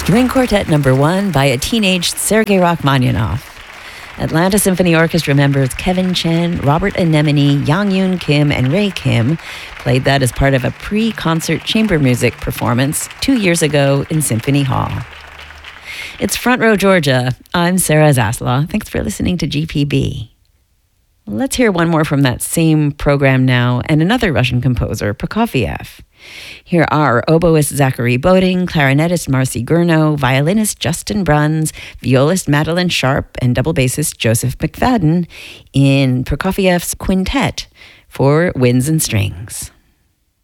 String Quartet Number 1 by a teenage Sergei Rachmaninoff. Atlanta Symphony Orchestra members Kevin Chen, Robert Anemone, Yang Yoon Kim, and Ray Kim played that as part of a pre-concert chamber music performance 2 years ago in Symphony Hall. It's Front Row Georgia. I'm Sarah Zaslaw. Thanks for listening to GPB. Let's hear one more from that same program now, and another Russian composer, Prokofiev. Here are oboist Zachary Boding, clarinetist Marcy Gurno, violinist Justin Bruns, violist Madeline Sharp, and double bassist Joseph McFadden in Prokofiev's Quintet for winds and strings.